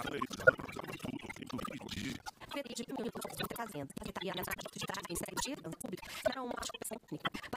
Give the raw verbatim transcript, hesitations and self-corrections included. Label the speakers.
Speaker 1: Fazenda, secretaria de Estado de Segurança Pública, era uma técnica